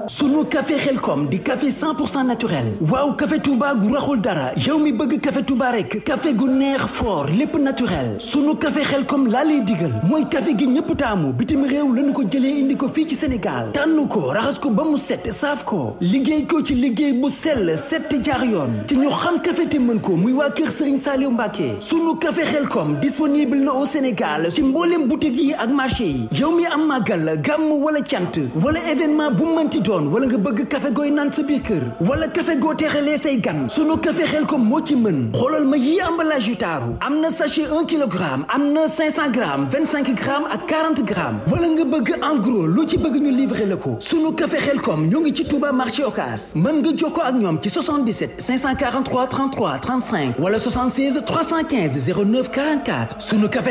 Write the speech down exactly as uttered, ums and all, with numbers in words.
sunu café Xelkom di café cent pour cent naturel waaw café Touba gu raxul dara yow mi bëgg café Touba rek café gu neex fort lépp naturel sunu café Xelkom laa lay digal mooy café gi ñëpp taamu bitim réew lañu ko jëlee indi ko fii ci Sénégal tànn ko raxas ko ba mu set saaf ko liggéey ko ci liggéey bu sell set jaar yoon ci ñu xam café te mën ko muy waa kër Serigne Saliou Mbacké sunu café Xelkom disponible na au Sénégal ci mboolem boutique yi ak marché yi yow mi am màggal gàmm wala cant wala événement bu mënti doon wala nga bëgg café gooy naan sa biir kër wala café goo teexalee say gan sunu café Xelkom moo ci mën xoolal ma yii emballage yu taaru am na sachet un kilogramme am na cinq cents grammes vingt cinq grammes ak quarante grammes wala nga bëgg en gros lu ci bëgg ñu livrer la ko sunu café Xelkom ñoo ngi ci Touba marché Ocass mën nga jokkoo ak ñoom ci soixante-dix-sept cinq cent quarante-trois trente-trois trente-cinq wala soixante-seize trois cent quinze zéro neuf quarante-quatre sunu café